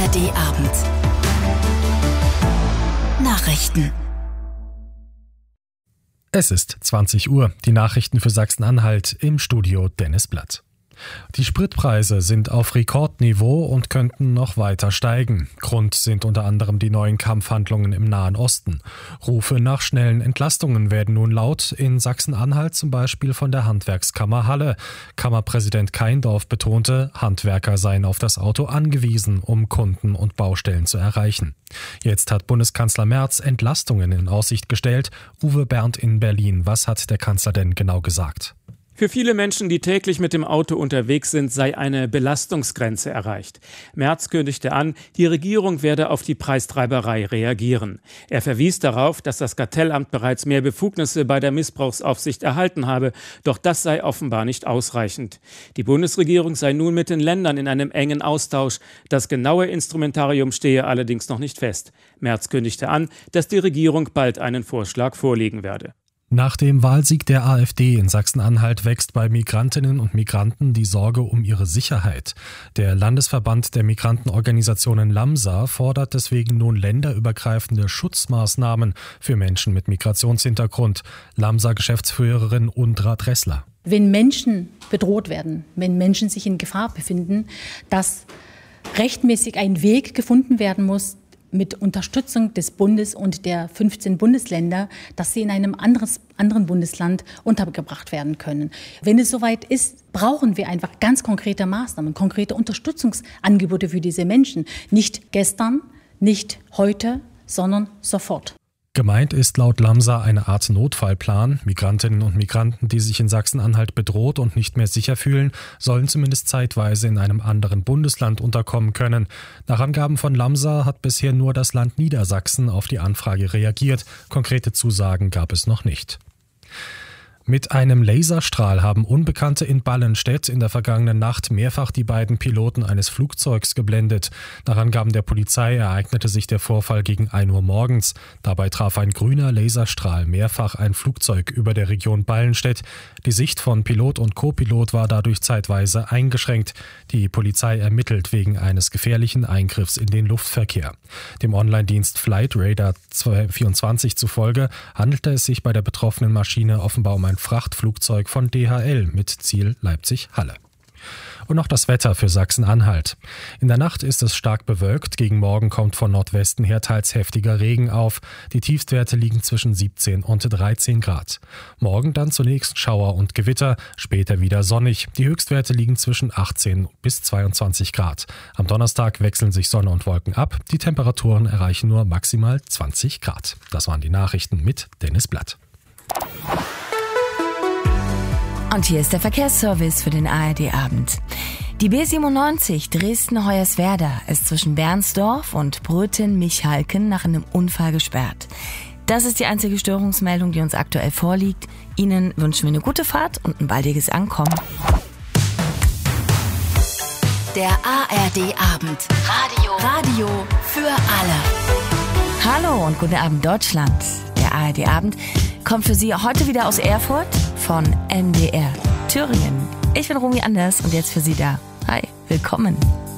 ARD-Abend. Nachrichten. Es ist 20 Uhr. Die Nachrichten für Sachsen-Anhalt, im Studio Dennis Blatt. Die Spritpreise sind auf Rekordniveau und könnten noch weiter steigen. Grund sind unter anderem die neuen Kampfhandlungen im Nahen Osten. Rufe nach schnellen Entlastungen werden nun laut, in Sachsen-Anhalt zum Beispiel von der Handwerkskammer Halle. Kammerpräsident Keindorf betonte, Handwerker seien auf das Auto angewiesen, um Kunden und Baustellen zu erreichen. Jetzt hat Bundeskanzler Merz Entlastungen in Aussicht gestellt. Uwe Berndt in Berlin. Was hat der Kanzler denn genau gesagt? Für viele Menschen, die täglich mit dem Auto unterwegs sind, sei eine Belastungsgrenze erreicht. Merz kündigte an, die Regierung werde auf die Preistreiberei reagieren. Er verwies darauf, dass das Kartellamt bereits mehr Befugnisse bei der Missbrauchsaufsicht erhalten habe, doch das sei offenbar nicht ausreichend. Die Bundesregierung sei nun mit den Ländern in einem engen Austausch. Das genaue Instrumentarium stehe allerdings noch nicht fest. Merz kündigte an, dass die Regierung bald einen Vorschlag vorlegen werde. Nach dem Wahlsieg der AfD in Sachsen-Anhalt wächst bei Migrantinnen und Migranten die Sorge um ihre Sicherheit. Der Landesverband der Migrantenorganisationen LAMSA fordert deswegen nun länderübergreifende Schutzmaßnahmen für Menschen mit Migrationshintergrund. LAMSA-Geschäftsführerin Undra Dressler. Wenn Menschen bedroht werden, wenn Menschen sich in Gefahr befinden, dass rechtmäßig ein Weg gefunden werden muss, mit Unterstützung des Bundes und der 15 Bundesländer, dass sie in einem anderen Bundesland untergebracht werden können. Wenn es soweit ist, brauchen wir einfach ganz konkrete Maßnahmen, konkrete Unterstützungsangebote für diese Menschen. Nicht gestern, nicht heute, sondern sofort. Gemeint ist laut LAMSA eine Art Notfallplan. Migrantinnen und Migranten, die sich in Sachsen-Anhalt bedroht und nicht mehr sicher fühlen, sollen zumindest zeitweise in einem anderen Bundesland unterkommen können. Nach Angaben von LAMSA hat bisher nur das Land Niedersachsen auf die Anfrage reagiert. Konkrete Zusagen gab es noch nicht. Mit einem Laserstrahl haben Unbekannte in Ballenstedt in der vergangenen Nacht mehrfach die beiden Piloten eines Flugzeugs geblendet. Nach Angaben der Polizei ereignete sich der Vorfall gegen 1 Uhr morgens. Dabei traf ein grüner Laserstrahl mehrfach ein Flugzeug über der Region Ballenstedt. Die Sicht von Pilot und Co-Pilot war dadurch zeitweise eingeschränkt. Die Polizei ermittelt wegen eines gefährlichen Eingriffs in den Luftverkehr. Dem Online-Dienst Flight Radar 24 zufolge handelte es sich bei der betroffenen Maschine offenbar um ein Frachtflugzeug von DHL mit Ziel Leipzig-Halle. Und noch das Wetter für Sachsen-Anhalt. In der Nacht ist es stark bewölkt. Gegen Morgen kommt von Nordwesten her teils heftiger Regen auf. Die Tiefstwerte liegen zwischen 17 und 13 Grad. Morgen dann zunächst Schauer und Gewitter, später wieder sonnig. Die Höchstwerte liegen zwischen 18 bis 22 Grad. Am Donnerstag wechseln sich Sonne und Wolken ab. Die Temperaturen erreichen nur maximal 20 Grad. Das waren die Nachrichten mit Dennis Blatt. Und hier ist der Verkehrsservice für den ARD-Abend. Die B97 Dresden-Hoyerswerda ist zwischen Bernsdorf und Bröthen-Michalken nach einem Unfall gesperrt. Das ist die einzige Störungsmeldung, die uns aktuell vorliegt. Ihnen wünschen wir eine gute Fahrt und ein baldiges Ankommen. Der ARD-Abend. Radio für alle. Hallo und guten Abend Deutschland. Der ARD-Abend kommt für Sie heute wieder aus Erfurt von NDR Thüringen. Ich bin Romy Anders und jetzt für Sie da. Hi, willkommen.